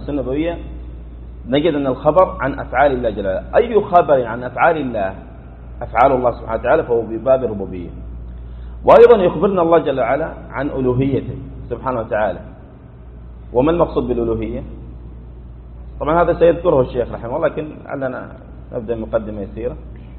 السنة النبوية نجد أن الخبر عن أفعال الله جل وعلا. أي خبر عن أفعال الله أفعال الله سبحانه وتعالى فهو بباب الربوبية. وأيضا يخبرنا الله جل وعلا عن ألوهيته سبحانه وتعالى. وما المقصود بالألوهية؟ طبعا هذا سيذكره الشيخ رحمه الله، لكن لعلنا نبدأ مقدمة يسيرة.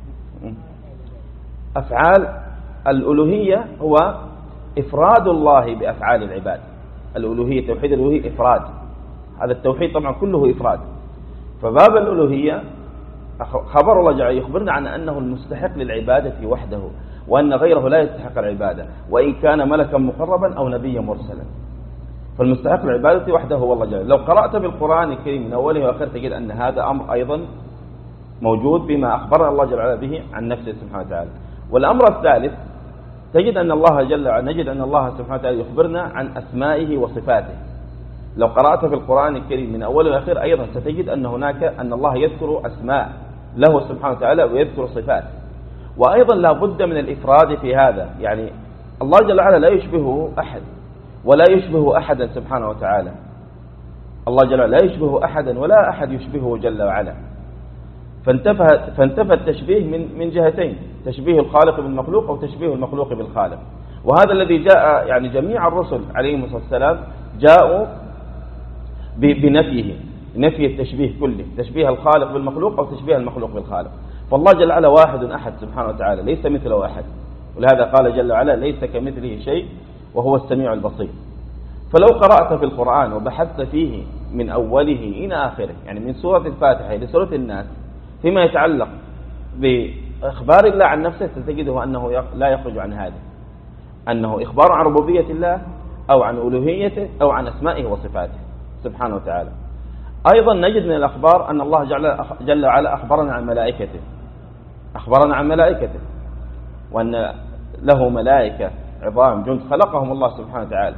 أفعال الألوهية هو إفراد الله بأفعال العباد. الألوهية توحيد الألوهية إفراد، هذا التوحيد طبعا كله إفراد. فباب الألوهية خبر الله جل يخبرنا عن أنه المستحق للعبادة وحده، وأن غيره لا يستحق العبادة وإن كان ملكا مقربا أو نبيا مرسلا. فالمستحق للعبادة وحده هو الله جل. لو قرأت بالقرآن الكريم من أوله وآخره تجد أن هذا أمر أيضا موجود بما أخبرنا الله جل وعلا به عن نفسه سبحانه وتعالى. والأمر الثالث تجد أن الله جل وعلا نجد أن الله سبحانه وتعالى يخبرنا عن أسمائه وصفاته. لو قرأت في القرآن الكريم من أوله وآخره أيضا ستجد أن الله يذكر أسماء له سبحانه وتعالى ويذكر صفات. وأيضا لا بد من الإفراد في هذا، يعني الله جل وعلا لا يشبهه أحد ولا يشبه أحدا سبحانه وتعالى. الله جل وعلا لا يشبه أحدا ولا أحد يشبهه جل وعلا. فانتفى التشبيه من جهتين، تشبيه الخالق بالمخلوق أو تشبيه المخلوق بالخالق. وهذا الذي جاء يعني جميع الرسل عليهم الصلاة والسلام جاءوا بنفيه، نفي التشبيه كله، تشبيه الخالق بالمخلوق أو تشبيه المخلوق بالخالق. فالله جل وعلا واحد أحد سبحانه وتعالى، ليس مثله أحد، ولهذا قال جل وعلا ليس كمثله شيء وهو السميع البصير. فلو قرأت في القرآن وبحثت فيه من أوله إلى آخره، يعني من سورة الفاتحة إلى سورة الناس، فيما يتعلق بإخبار الله عن نفسه ستجده أنه لا يخرج عن هذا، أنه إخبار عن ربوبية الله أو عن ألوهيته أو عن أسمائه وصفاته سبحانه وتعالى. أيضا نجد من الأخبار أن الله جل وعلا أخبرنا عن ملائكته، أخبرنا عن ملائكته وأن له ملائكة عظام جند خلقهم الله سبحانه وتعالى،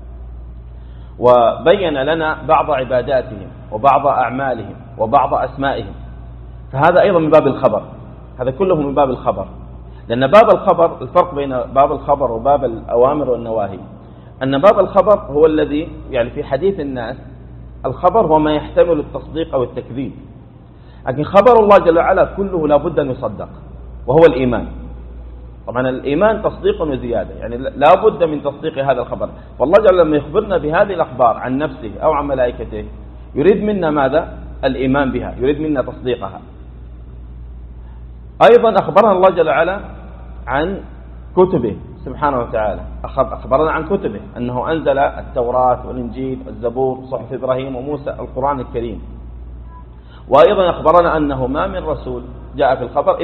وبين لنا بعض عباداتهم وبعض أعمالهم وبعض أسمائهم. فهذا أيضا من باب الخبر، هذا كله من باب الخبر. لأن باب الخبر الفرق بين باب الخبر وباب الأوامر والنواهي، أن باب الخبر هو الذي يعني في حديث الناس الخبر هو ما يحتمل التصديق أو التكذيب، لكن خبر الله جل وعلا كله لا بد أن يصدق وهو الإيمان. طبعا الإيمان تصديق وزيادة، يعني لا بد من تصديق هذا الخبر. والله جل لما يخبرنا بهذه الأخبار عن نفسه أو عن ملائكته يريد منا ماذا؟ الإيمان بها، يريد منا تصديقها. أيضا أخبرنا الله جل وعلا عن كتبه سبحانه وتعالى، أخبرنا عن كتبه أنه أنزل التوراة والإنجيل والزبور صحف إبراهيم وموسى القرآن الكريم. وأيضا أخبرنا أنه ما من رسول جاء في الخبر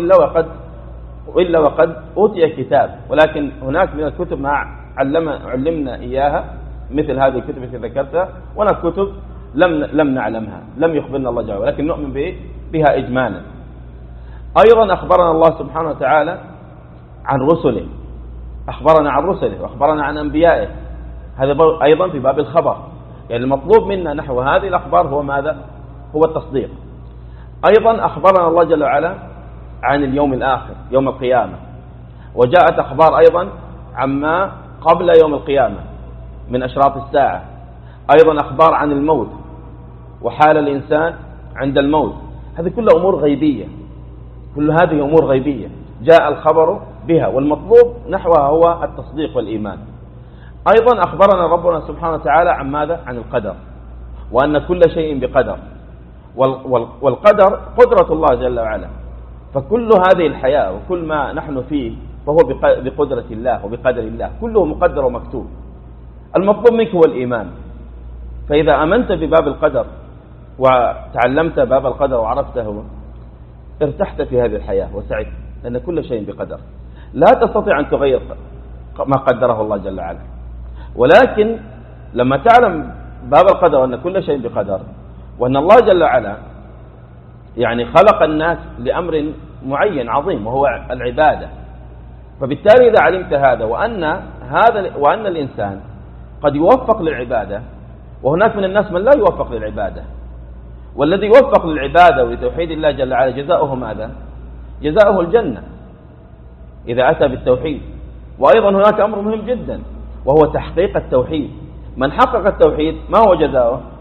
إلا وقد أوتي كتاب، ولكن هناك من الكتب ما علمنا إياها مثل هذه الكتب التي ذكرتها، وهناك كتب لم نعلمها، لم يخبرنا الله جل وعلا، ولكن نؤمن بها إجمالا. أيضا أخبرنا الله سبحانه وتعالى عن رسله، أخبرنا عن رسله وأخبرنا عن أنبيائه، هذا أيضا في باب الخبر. يعني المطلوب منا نحو هذه الأخبار هو ماذا؟ هو التصديق. أيضا أخبرنا الله جل وعلا عن اليوم الآخر، يوم القيامة، وجاءت أخبار أيضا عما قبل يوم القيامة من أشراط الساعة. أيضا أخبار عن الموت وحال الإنسان عند الموت، هذه كلها أمور غيبية، كل هذه أمور غيبية جاء الخبر بها، والمطلوب نحوها هو التصديق والإيمان. أيضا أخبرنا ربنا سبحانه وتعالى عن ماذا؟ عن القدر، وأن كل شيء بقدر، والقدر قدرة الله جل وعلا. فكل هذه الحياة وكل ما نحن فيه فهو بقدرة الله وبقدر الله، كله مقدر ومكتوب. المطلوب منك هو الإيمان. فإذا أمنت بباب القدر وتعلمت باب القدر وعرفته ارتحت في هذه الحياة وسعدت، لأن كل شيء بقدر، لا تستطيع أن تغير ما قدره الله جل وعلا. ولكن لما تعلم باب القدر وأن كل شيء بقدر، وأن الله جل وعلا يعني خلق الناس لأمر معين عظيم وهو العبادة، فبالتالي إذا علمت هذا وأن الإنسان قد يوفق للعبادة، وهناك من الناس من لا يوفق للعبادة، والذي يوفق للعبادة ولتوحيد الله جل وعلا جزاؤه ماذا؟ جزاؤه الجنة إذا أتى بالتوحيد. وأيضا هناك أمر مهم جدا وهو تحقيق التوحيد. من حقق التوحيد ما هو جزاؤه؟